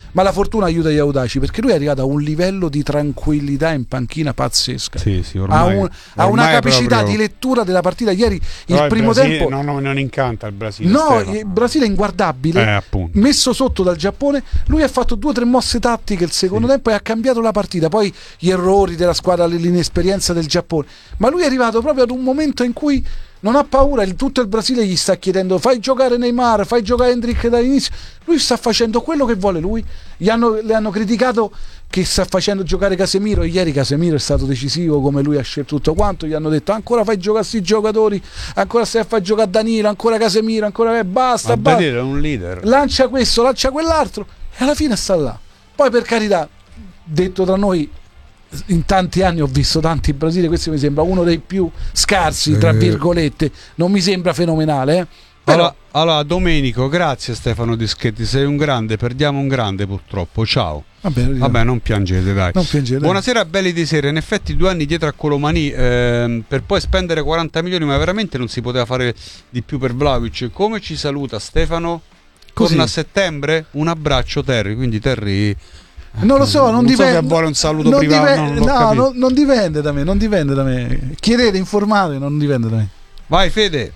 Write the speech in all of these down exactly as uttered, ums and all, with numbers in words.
ma la fortuna aiuta gli audaci, perché lui è arrivato a un livello di tranquillità in panchina pazzesca. Sì, sì, ormai, ha, un, ha una capacità proprio... di lettura della partita. Ieri Però il primo Brasile, tempo no, no, non incanta il Brasile. no, Stefano. il Brasile è inguardabile, eh, appunto. messo sotto dal Giappone. Lui ha fatto due o tre mosse tattiche il secondo sì. tempo e ha cambiato la partita. Poi gli errori della squadra, l'inesperienza del Giappone, ma lui è arrivato proprio ad un momento in cui non ha paura. Il, tutto il Brasile gli sta chiedendo: fai giocare Neymar, fai giocare Endrick dall'inizio. Lui sta facendo quello che vuole lui. Gli hanno, le hanno criticato che sta facendo giocare Casemiro, e ieri Casemiro è stato decisivo, come lui ha scelto tutto quanto. Gli hanno detto: ancora fai giocare questi giocatori, ancora stai a far giocare Danilo, ancora Casemiro, ancora eh, basta, ma basta. Danilo è un leader, lancia questo, lancia quell'altro, e alla fine sta là. Poi, per carità, detto tra noi, in tanti anni ho visto tanti in Brasile, questo mi sembra uno dei più scarsi, tra virgolette, non mi sembra fenomenale, eh? Però... allora, allora Domenico, grazie Stefano Dischetti, sei un grande, perdiamo un grande purtroppo, ciao. Vabbè, Vabbè, non piangete, dai. Non piangete. Buonasera belli di sera. In effetti due anni dietro a Colomani, ehm, per poi spendere quaranta milioni, ma veramente non si poteva fare di più per Vlahovic. Come ci saluta Stefano? Così. Torna a settembre? Un abbraccio Terry, quindi Terry... Non lo so, non, non dipende. So che vuole un saluto non privato. Dipende, non no, non, non dipende da me, non dipende da me. Chiedete, informate, non dipende da me. Vai Fede.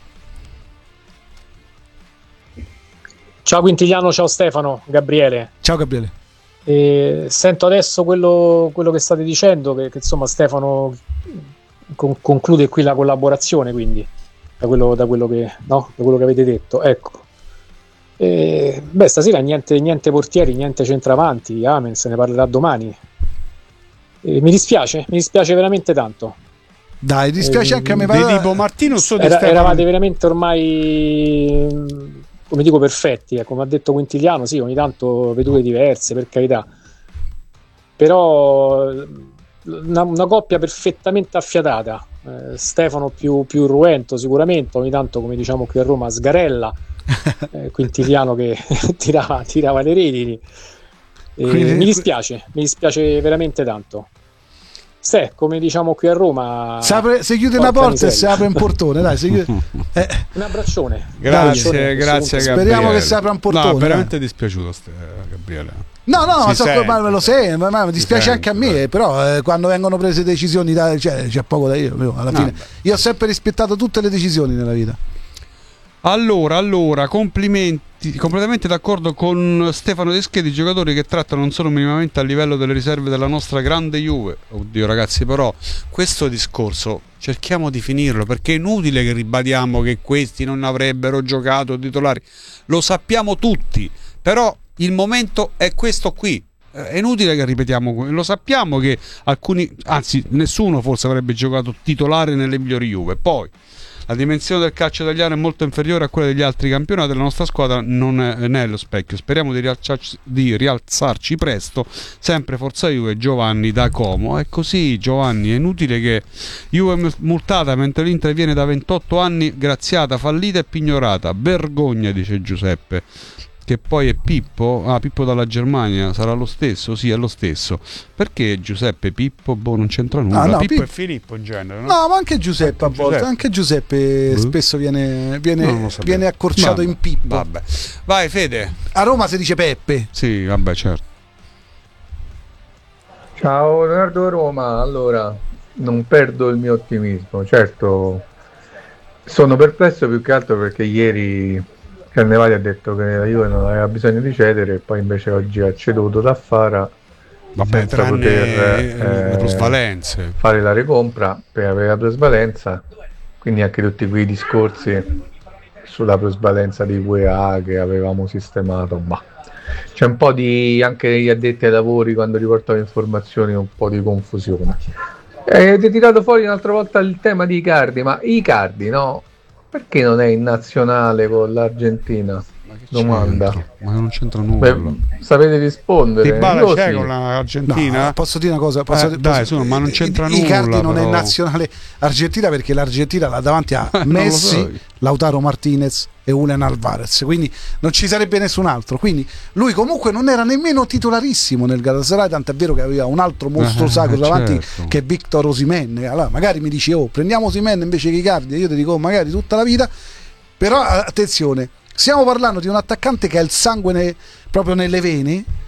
Ciao Quintiliano, ciao Stefano, Gabriele. Ciao Gabriele. E sento adesso quello, quello che state dicendo, che, che insomma Stefano con, conclude qui la collaborazione, quindi da quello, da quello che no, da quello che avete detto, ecco. E, beh, stasera niente, niente portieri, niente centravanti. Amen, se ne parlerà domani. E mi dispiace, mi dispiace veramente tanto. Dai, dispiace e, anche a me. Di tipo Martino, so di era, Stefano. Eravate veramente ormai, come dico, perfetti, eh. Come ha detto Quintiliano, sì, ogni tanto vedute diverse, per carità, però una, una coppia perfettamente affiatata. eh, Stefano più, più ruento sicuramente, ogni tanto, come diciamo qui a Roma, sgarella. eh, Quintiliano che tirava, tirava le redini. eh, Quindi... mi dispiace, mi dispiace veramente tanto. Se, come diciamo qui a Roma, si, apre, si chiude una porta e si apre un portone, dai, si chiude... eh. Un abbraccione. Grazie, dai, grazie Gabriele. Speriamo che si apra un portone. No, veramente dispiaciuto Gabriele. No, no, si so sente, come lo sei, ma, ma mi dispiace sente, anche a me, beh. però eh, quando vengono prese decisioni da, cioè, c'è poco da io, alla no, fine. Beh. Io ho sempre rispettato tutte le decisioni nella vita. Allora, allora, complimenti, completamente d'accordo con Stefano Deschetti, giocatori che trattano non solo minimamente a livello delle riserve della nostra grande Juve. Oddio ragazzi, però questo discorso cerchiamo di finirlo, perché è inutile che ribadiamo che questi non avrebbero giocato titolari. Lo sappiamo tutti, però il momento è questo qui. È inutile che ripetiamo, lo sappiamo che alcuni, anzi nessuno forse avrebbe giocato titolare nelle migliori Juve. Poi la dimensione del calcio italiano è molto inferiore a quella degli altri campionati. La nostra squadra non è, non è lo specchio. Speriamo di rialzarci, di rialzarci presto. Sempre forza Juve. Giovanni da Como. È così, Giovanni. È inutile che Juve multata mentre l'Inter viene da ventotto anni graziata, fallita e pignorata. Vergogna, dice Giuseppe. Che poi è Pippo, ah Pippo dalla Germania, sarà lo stesso? Sì, è lo stesso. Perché Giuseppe Pippo? Boh, non c'entra nulla. Ah, no, Pippo Pip... è Filippo in genere, no? No, ma anche Giuseppe anche a volte, Giuseppe. anche Giuseppe uh. spesso viene, viene, viene accorciato vabbè, in Pippo. Vabbè. Vai Fede. A Roma si dice Peppe. Sì, vabbè, certo. Ciao Leonardo Roma, allora non perdo il mio ottimismo, certo sono perplesso più che altro perché ieri Cannavati ha detto che la Juve non aveva bisogno di cedere e poi invece oggi ha ceduto da Fara. Vabbè, senza tranne poter eh, le plusvalenze, fare la ricompra per avere la plusvalenza, quindi anche tutti quei discorsi sulla plusvalenza di U E A che avevamo sistemato, bah. C'è un po' di, anche gli addetti ai lavori quando riportavo informazioni, un po' di confusione. E avete tirato fuori un'altra volta il tema di Icardi, ma Icardi no? Perché non è in nazionale con l'Argentina? Domanda. C'entra? Ma non c'entra nulla. Beh, sapete rispondere? Dybala c'è sì. con l'Argentina? No, posso dire una cosa? Posso, eh, posso, dai, su, ma non c'entra nulla. Icardi non però. è nazionale argentina perché l'Argentina là davanti a Messi, so. Lautaro Martinez e Julian Alvarez, quindi non ci sarebbe nessun altro. Quindi lui comunque non era nemmeno titolarissimo nel Galatasaray, tant'è vero che aveva un altro mostro sacro eh, davanti, certo. che è Victor Osimhen. Allora magari mi dici, oh, prendiamo Osimhen invece che Icardi, e io ti dico, oh, magari tutta la vita. Però attenzione, stiamo parlando di un attaccante che ha il sangue ne, proprio nelle vene,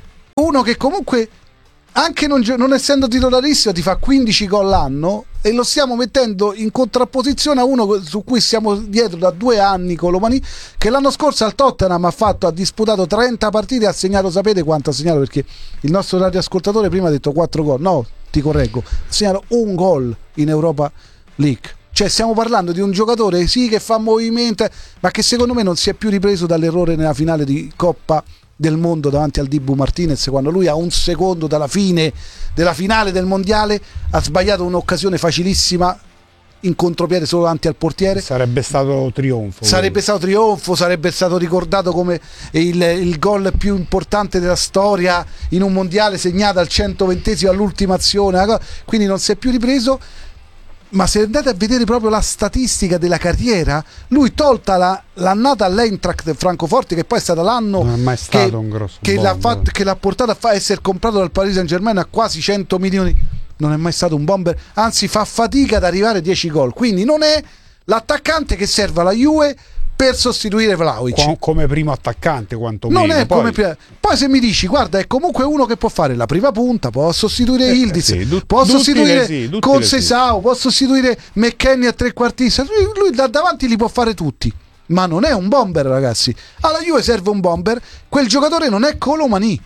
uno che comunque anche non, non essendo titolarissimo ti fa quindici gol l'anno, e lo stiamo mettendo in contrapposizione a uno su cui siamo dietro da due anni, Colomani, che l'anno scorso al Tottenham ha fatto ha disputato trenta partite e ha segnato, sapete quanto ha segnato, perché il nostro radioascoltatore prima ha detto quattro gol, no, ti correggo, ha segnato un gol in Europa League. Cioè stiamo parlando di un giocatore sì che fa movimento, ma che secondo me non si è più ripreso dall'errore nella finale di Coppa del Mondo davanti al Dibu Martinez, quando lui a un secondo dalla fine della finale del mondiale ha sbagliato un'occasione facilissima in contropiede solo davanti al portiere. Sarebbe stato trionfo. Sarebbe stato trionfo, sarebbe stato ricordato come il, il gol più importante della storia in un mondiale, segnato al centoventesimo all'ultima azione, quindi non si è più ripreso. Ma se andate a vedere proprio la statistica della carriera, lui tolta la, l'annata all'Eintracht Francoforte, che poi è stato l'anno non è mai stato che, un grosso che, l'ha fatto, che l'ha portato a fa- essere comprato dal Paris Saint-Germain a quasi cento milioni, non è mai stato un bomber, anzi fa fatica ad arrivare a dieci gol, quindi non è l'attaccante che serve alla Juve per sostituire Vlahovic. Qu- come primo attaccante quantomeno. Non è poi... come prima. Poi se mi dici guarda è comunque uno che può fare la prima punta, può sostituire eh, Yildiz, sì, du- può sostituire sì, con sì. Seisao, può sostituire McKennie a trequartista, lui, lui da davanti li può fare tutti, ma non è un bomber, ragazzi. Alla Juve serve un bomber, quel giocatore non è Colomani.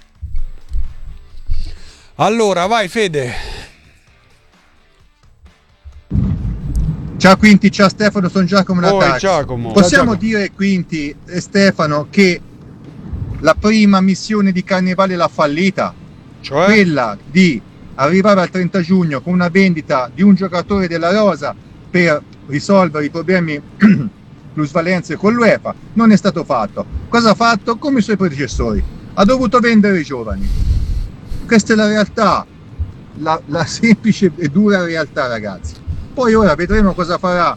Allora vai Fede. Ciao Quinti, ciao Stefano, sono Giacomo Poi Natacchi. Giacomo. Possiamo Ciao, Giacomo. dire Quinti e Stefano che la prima missione di Carnevale l'ha fallita, Cioè? quella di arrivare al trenta giugno con una vendita di un giocatore della rosa per risolvere i problemi plusvalenze con l'UEFA, non è stato fatto. Cosa ha fatto? Come i suoi predecessori, ha dovuto vendere i giovani. Questa è la realtà, la, la semplice e dura realtà, ragazzi. Poi ora vedremo cosa farà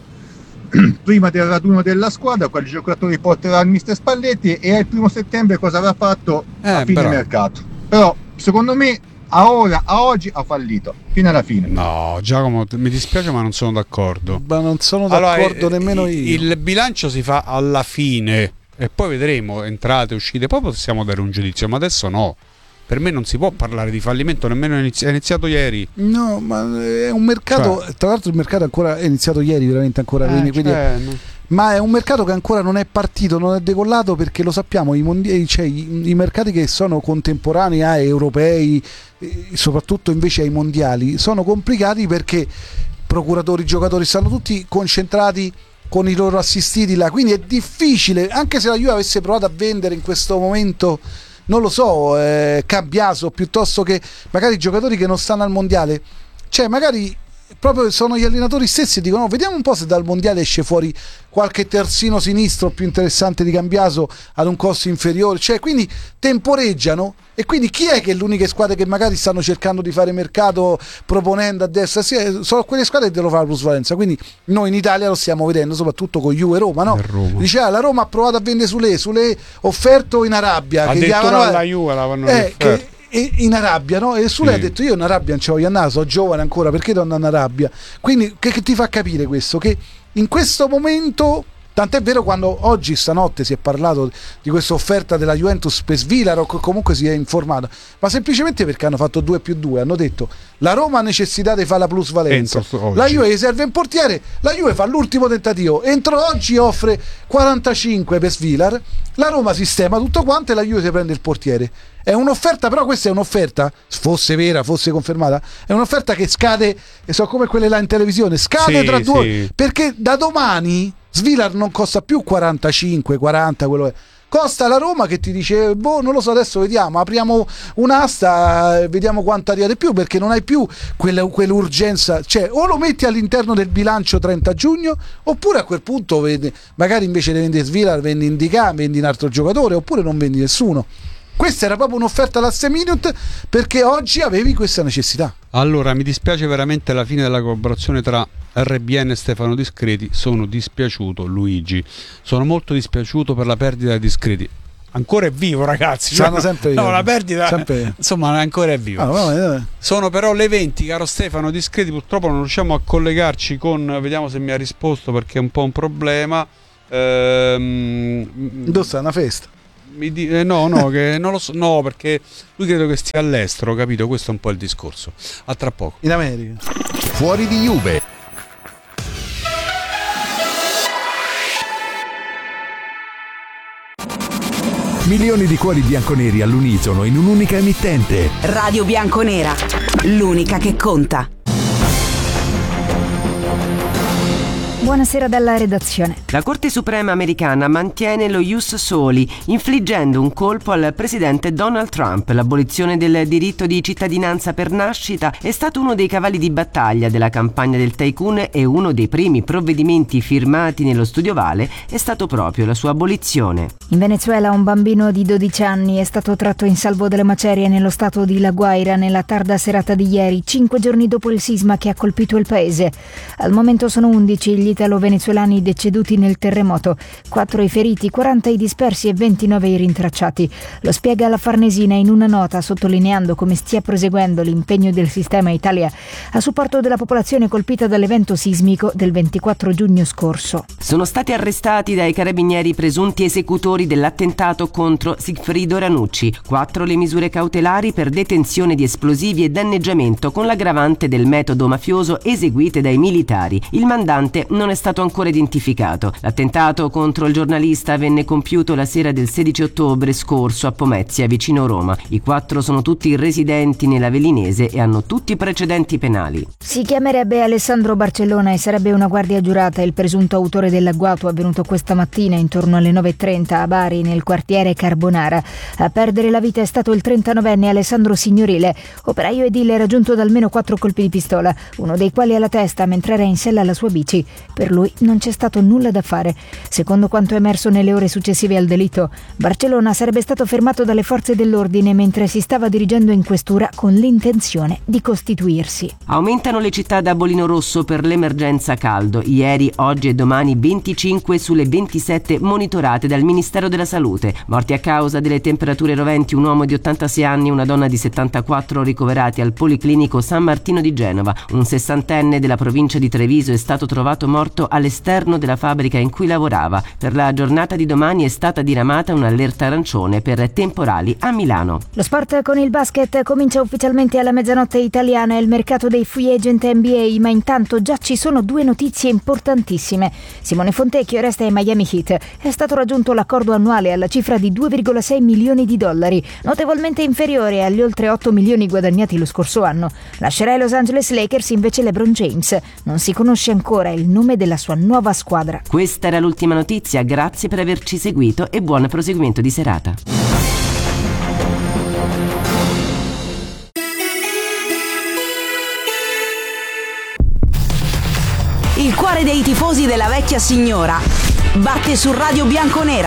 prima del raduno della squadra, quali giocatori porterà il mister Spalletti, e il primo settembre cosa avrà fatto Eh, a fine però. mercato. Però secondo me a ora, a oggi ha fallito fino alla fine. No, Giacomo, mi dispiace ma non sono d'accordo. Ma non sono Allora, d'accordo eh, nemmeno il- io. Il bilancio si fa alla fine e poi vedremo entrate, uscite, poi possiamo dare un giudizio, ma adesso no. Per me non si può parlare di fallimento, nemmeno inizi- è iniziato ieri. No, ma è un mercato, Cioè. tra l'altro il mercato ancora è iniziato ieri, veramente ancora, quindi, Eh, quindi- cioè, no. ma è un mercato che ancora non è partito, non è decollato, perché lo sappiamo, i, mondi- cioè, i, i mercati che sono contemporanei ai europei, eh, soprattutto invece ai mondiali, sono complicati perché procuratori, giocatori stanno tutti concentrati con i loro assistiti là, quindi è difficile, anche se la Juve avesse provato a vendere in questo momento, non lo so, eh, Cambiaso, piuttosto che magari giocatori che non stanno al mondiale, cioè magari proprio sono gli allenatori stessi che dicono: no, vediamo un po' se dal mondiale esce fuori qualche terzino sinistro più interessante di Cambiaso ad un costo inferiore, cioè quindi temporeggiano. E quindi chi è che è l'unica squadra che magari stanno cercando di fare mercato proponendo a destra? Sì, sono quelle squadre che devono fare la plusvalenza, quindi noi in Italia lo stiamo vedendo soprattutto con Juve e Roma, no? Roma. Dice ah, la Roma ha provato a vendere Sule, Sule offerto in Arabia, che Addirittura chiamano, alla Juve l'avevano eh, offerto. che, e- in Arabia, no? E Sule Sì. ha detto: io in Arabia non ci voglio andare, sono giovane ancora, perché devo andare in Arabia? Quindi che, che ti fa capire questo? Che in questo momento, tant'è vero, quando oggi stanotte si è parlato di questa offerta della Juventus per Svilar, o comunque si è informato, ma semplicemente perché hanno fatto due più due, hanno detto la Roma ha necessità di fare la plusvalenza, Entro oggi. la Juve gli serve un portiere, la Juve fa l'ultimo tentativo, entro oggi offre quarantacinque per Svilar, la Roma sistema tutto quanto e la Juve si prende il portiere. È un'offerta, però questa è un'offerta, fosse vera, fosse confermata, è un'offerta che scade, e so come quelle là in televisione, scade Sì, tra due, sì. perché da domani Svilar non costa più quarantacinque quaranta, quello è. Costa la Roma che ti dice: boh, non lo so, adesso vediamo, apriamo un'asta e vediamo quanto arriva di più, perché non hai più quella, quell'urgenza, cioè o lo metti all'interno del bilancio trenta giugno, oppure a quel punto vedi, magari invece di vendere Svilar vendi Indica, vendi un altro giocatore, oppure non vendi nessuno. Questa era proprio un'offerta last minute, perché oggi avevi questa necessità. Allora, mi dispiace veramente la fine della collaborazione tra R B N e Stefano Discreti. Sono dispiaciuto, Luigi. Sono molto dispiaciuto per la perdita di Discreti. Ancora è vivo, ragazzi. Stanno sempre no, vivi. la perdita Sempre. Insomma, ancora è vivo. Ah, vabbè, eh. Sono però le venti, caro Stefano Discreti. Purtroppo non riusciamo a collegarci con. Vediamo se mi ha risposto, perché è un po' un problema. Ehm, Dove sta una festa? Mi di- eh, no, no, che non lo so, no, perché lui credo che stia all'estero, capito? Questo è un po' il discorso. A tra poco. In America. Fuori di Juve. Milioni di cuori bianconeri all'unisono in un'unica emittente. Radio Bianconera, l'unica che conta. Buonasera dalla redazione. La Corte Suprema americana mantiene lo ius soli, infliggendo un colpo al presidente Donald Trump. L'abolizione del diritto di cittadinanza per nascita è stato uno dei cavalli di battaglia della campagna del tycoon e uno dei primi provvedimenti firmati nello studio Vale è stato proprio la sua abolizione. In Venezuela un bambino di dodici anni è stato tratto in salvo dalle macerie nello stato di La Guaira nella tarda serata di ieri, cinque giorni dopo il sisma che ha colpito il paese. Al momento sono undici gli italo-venezuelani deceduti nel terremoto, quattro i feriti, quaranta i dispersi e ventinove i rintracciati. Lo spiega la Farnesina in una nota, sottolineando come stia proseguendo l'impegno del sistema Italia a supporto della popolazione colpita dall'evento sismico del ventiquattro giugno scorso. Sono stati arrestati dai carabinieri presunti esecutori dell'attentato contro Sigfrido Ranucci. Quattro le misure cautelari per detenzione di esplosivi e danneggiamento con l'aggravante del metodo mafioso eseguite dai militari. Il mandante non è stato ancora identificato. L'attentato contro il giornalista venne compiuto la sera del sedici ottobre scorso a Pomezia, vicino Roma. I quattro sono tutti residenti nella Velinese e hanno tutti precedenti penali. Si chiamerebbe Alessandro Barcellona e sarebbe una guardia giurata il presunto autore dell'agguato avvenuto questa mattina intorno alle nove e trenta a Bari, nel quartiere Carbonara. A perdere la vita è stato il trentanovenne Alessandro Signorile, operaio edile raggiunto da almeno quattro colpi di pistola, uno dei quali alla testa mentre era in sella alla sua bici. Per lui non c'è stato nulla da fare. Secondo quanto emerso nelle ore successive al delitto, Barcellona sarebbe stato fermato dalle forze dell'ordine mentre si stava dirigendo in questura con l'intenzione di costituirsi. Aumentano le città da bolino rosso per l'emergenza caldo. Ieri, oggi e domani venticinque sulle ventisette monitorate dal Ministero della Salute. Morti a causa delle temperature roventi un uomo di ottantasei anni e una donna di settantaquattro ricoverati al Policlinico San Martino di Genova. Un sessantenne della provincia di Treviso è stato trovato morto all'esterno della fabbrica in cui lavorava. Per la giornata di domani è stata diramata un'allerta arancione per temporali a Milano. Lo sport con il basket comincia ufficialmente alla mezzanotte italiana e il mercato dei free agent N B A, ma intanto già ci sono due notizie importantissime. Simone Fontecchio resta ai Miami Heat. È stato raggiunto l'accordo annuale alla cifra di due virgola sei milioni di dollari, notevolmente inferiore agli oltre otto milioni guadagnati lo scorso anno. Lascerà i Los Angeles Lakers invece LeBron James. Non si conosce ancora il nome della sua nuova squadra. Questa era l'ultima notizia, grazie per averci seguito e buon proseguimento di serata. Il cuore dei tifosi della vecchia signora batte su Radio Bianconera.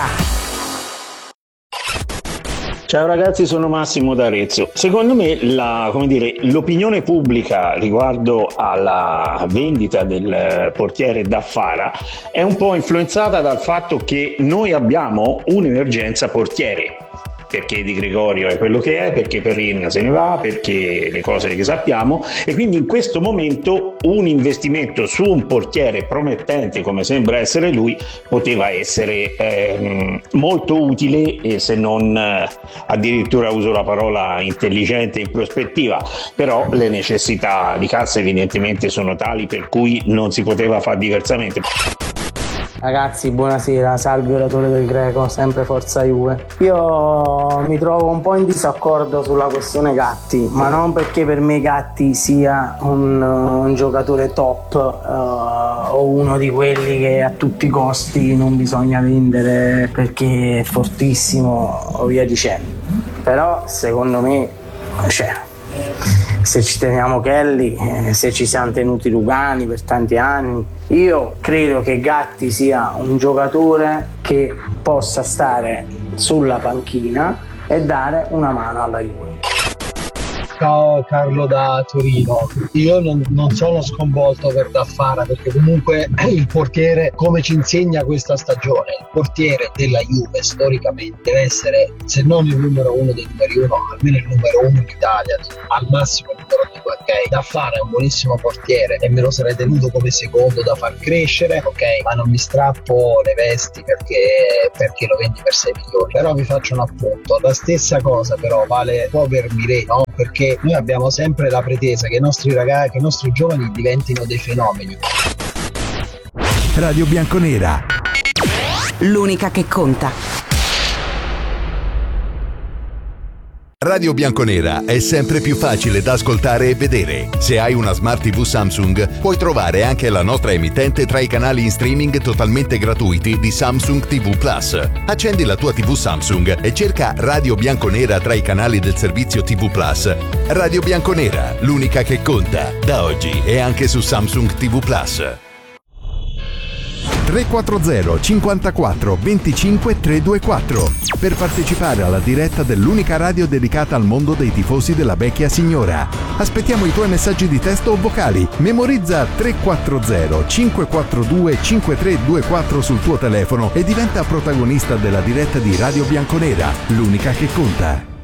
Ciao ragazzi, sono Massimo d'Arezzo. Secondo me la, come dire, l'opinione pubblica riguardo alla vendita del portiere Daffara è un po' influenzata dal fatto che noi abbiamo un'emergenza portiere. Perché Di Gregorio è quello che è, perché Perin se ne va, perché le cose che sappiamo, e quindi in questo momento un investimento su un portiere promettente come sembra essere lui poteva essere eh, molto utile, e se non eh, addirittura uso la parola intelligente in prospettiva, però le necessità di cassa evidentemente sono tali per cui non si poteva fare diversamente. Ragazzi, buonasera, salve oratore del Greco, sempre Forza Juve. Io mi trovo un po' in disaccordo sulla questione Gatti, ma non perché per me Gatti sia un, un giocatore top uh, o uno di quelli che a tutti i costi non bisogna vendere perché è fortissimo o via dicendo. Però secondo me cioè, se ci teniamo Kelly, eh, se ci siamo tenuti Lugani per tanti anni, io credo che Gatti sia un giocatore che possa stare sulla panchina e dare una mano alla Juve. Ciao Carlo da Torino, io non, non sono sconvolto per Daffara perché comunque il portiere, come ci insegna questa stagione, il portiere della Juve storicamente deve essere, se non il numero uno dei numeri uno, almeno il numero uno in Italia, al massimo il numero due. cinque, ok? Daffara è un buonissimo portiere e me lo sarei tenuto come secondo da far crescere, ok? Ma non mi strappo le vesti perché, perché lo vendi per sei milioni. Però vi faccio un appunto, la stessa cosa però vale un po' per Mireille, no? Perché noi abbiamo sempre la pretesa che i nostri ragazzi, che i nostri giovani diventino dei fenomeni. Radio Bianconera, l'unica che conta. Radio Bianconera è sempre più facile da ascoltare e vedere. Se hai una Smart tivù Samsung, puoi trovare anche la nostra emittente tra i canali in streaming totalmente gratuiti di Samsung tivù Plus. Accendi la tua tivù Samsung e cerca Radio Bianconera tra i canali del servizio tivù Plus. Radio Bianconera, l'unica che conta, da oggi e anche su Samsung tivù Plus. tre quattro zero cinquantaquattro venticinque trecentoventiquattro per partecipare alla diretta dell'unica radio dedicata al mondo dei tifosi della vecchia signora. Aspettiamo i tuoi messaggi di testo o vocali. Memorizza tre quattro zero cinque quattro due cinque tre due quattro sul tuo telefono e diventa protagonista della diretta di Radio Bianconera, l'unica che conta.